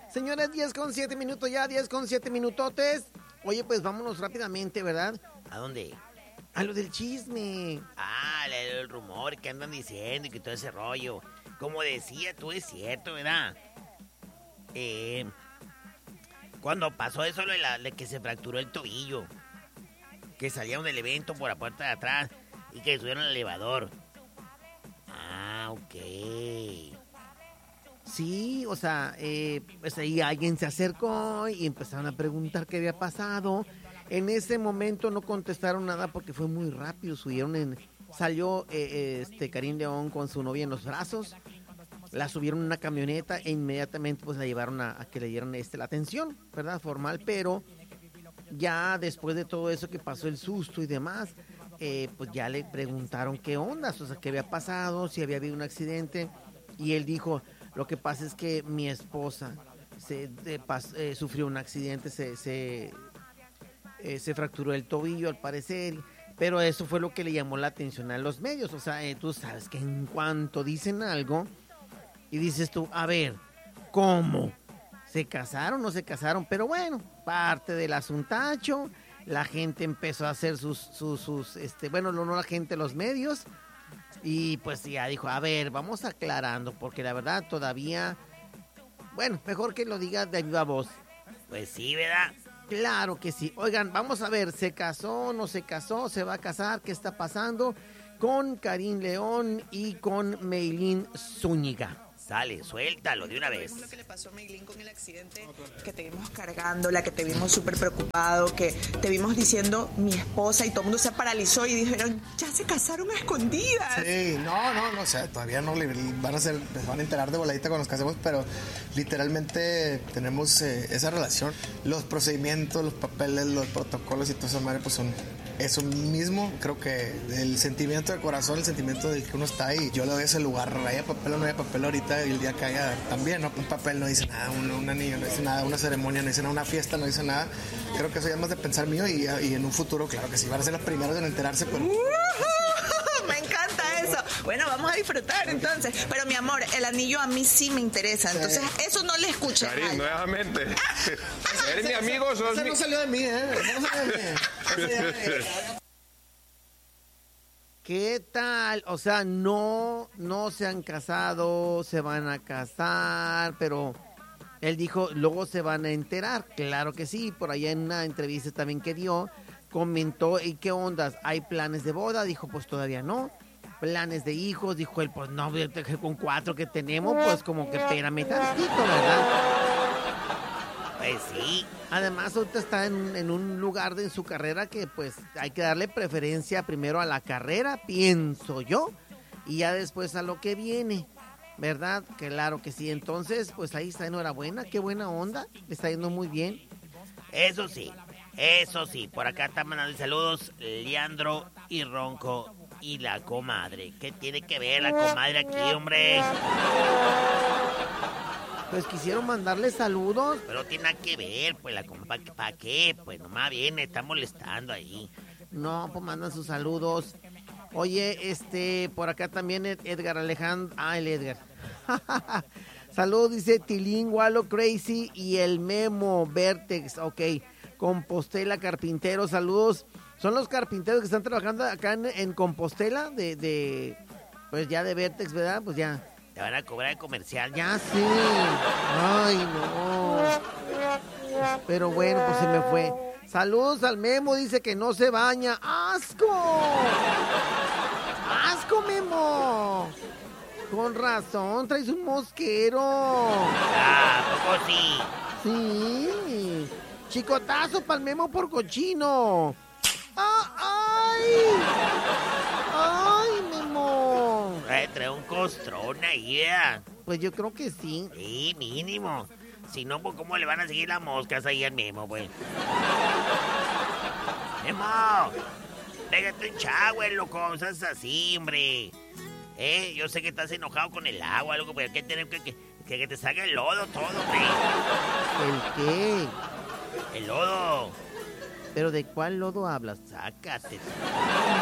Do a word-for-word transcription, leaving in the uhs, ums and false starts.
Señores, diez con siete minutos ya, diez con siete minutotes. Oye, pues vámonos rápidamente, ¿verdad? ¿A dónde? A lo del chisme. Ah, el rumor que andan diciendo y que todo ese rollo. Como decía tú, es cierto, ¿verdad? Eh, cuando pasó eso, lo de, la, de que se fracturó el tobillo, que salieron del evento por la puerta de atrás y que subieron al elevador. Ah, ok. Sí, o sea, eh, pues ahí alguien se acercó y empezaron a preguntar qué había pasado. En ese momento no contestaron nada porque fue muy rápido. Subieron en, salió eh, este Karim León con su novia en los brazos, la subieron en una camioneta e inmediatamente pues la llevaron a, a que le dieran este, la atención, ¿verdad? Formal, pero ya después de todo eso que pasó, el susto y demás, eh, pues ya le preguntaron qué ondas, o sea, qué había pasado, si había habido un accidente, y él dijo, lo que pasa es que mi esposa se, de, pas, eh, sufrió un accidente, se, se, eh, se fracturó el tobillo al parecer, pero eso fue lo que le llamó la atención a los medios, o sea, eh, tú sabes que en cuanto dicen algo, y dices tú, a ver, ¿cómo? ¿Se casaron o no se casaron? Pero bueno, parte del asuntacho, la gente empezó a hacer sus, sus, sus este, bueno, no, no la gente, los medios, y pues ya dijo, a ver, vamos aclarando, porque la verdad todavía, bueno, mejor que lo diga de viva voz. Pues sí, ¿verdad? Claro que sí. Oigan, vamos a ver, ¿se casó, no se casó, se va a casar? ¿Qué está pasando con Karim León y con Meilín Zúñiga? Sale, suéltalo de una vez. Lo que le pasó a Meilín con el accidente, que te vimos cargándola, que te vimos súper preocupado, que te vimos diciendo mi esposa y todo el mundo se paralizó y dijeron, ya se casaron a escondidas. Sí, no, no, no sé, todavía no le van a ser, les van a enterar de voladita cuando nos casemos, pero literalmente tenemos eh, esa relación. Los procedimientos, los papeles, los protocolos y todo eso, madre, pues son eso mismo. Creo que el sentimiento de corazón, el sentimiento de que uno está ahí, yo le doy ese lugar, haya papel o no haya papel ahorita, y el día que haya también, ¿no? Un papel no dice nada, un, un anillo no dice nada, una ceremonia no dice nada, una fiesta no dice nada. Creo que eso ya es más de pensar mío y, y en un futuro, claro que sí, van a ser los primeros en enterarse, pero... Uh-huh, me encanta eso. Bueno, vamos a disfrutar entonces. Pero mi amor, el anillo a mí sí me interesa, entonces eso no le escuché. Karim, nuevamente. ¿Eres mi amigo o sos Eso mi...? no salió de mí, ¿eh? No salió de mí. ¿Qué tal? O sea, no, no se han casado, se van a casar, pero él dijo, luego se van a enterar. Claro que sí, por allá en una entrevista también que dio, comentó, ¿y qué ondas? ¿Hay planes de boda? Dijo, pues todavía no. ¿Planes de hijos? Dijo él, pues no, con cuatro que tenemos, pues como que espérame tantito, ¿verdad? Pues sí. Además, ahorita está en, en un lugar de en su carrera que pues hay que darle preferencia primero a la carrera, pienso yo, y ya después a lo que viene, ¿verdad? Claro que sí. Entonces, pues ahí está, enhorabuena, qué buena onda, le está yendo muy bien. Eso sí, eso sí, por acá están mandando saludos Leandro y Ronco y la comadre. ¿Qué tiene que ver la comadre aquí, hombre? Pues quisieron mandarle saludos. Pero tiene nada que ver, pues la compa, ¿para qué? Pues nomás viene, está molestando ahí. No, pues mandan sus saludos. Oye, este, por acá también Edgar Alejandro, ah, el Edgar. Saludos, dice Tilín, Walo Crazy y el Memo Vertex, ok. Compostela Carpintero, saludos. Son los carpinteros que están trabajando acá en, en Compostela, de, de, pues ya de Vertex, ¿verdad? Pues ya. Te van a cobrar el comercial. Ya sí. Ay, no. Pero bueno, pues se me fue. Saludos al Memo, dice que no se baña. ¡Asco! ¡Asco, Memo! Con razón, traes un mosquero. Ah, ¿poco sí? Sí. Chicotazo pa'l Memo por cochino. ¡Ah, ay! ¡Ay, Memo! Eh, trae un costrón ahí, ¿eh? Pues yo creo que sí. Sí, mínimo. Si no, pues ¿cómo le van a seguir las moscas ahí al Memo, pues? ¡Memo! Pégate un chagüe, loco, cosas así, hombre. Eh, yo sé que estás enojado con el agua, loco, pero hay que tener que, que, que te salga el lodo todo, hombre. ¿El qué? El lodo. ¿Pero de cuál lodo hablas? Sácate.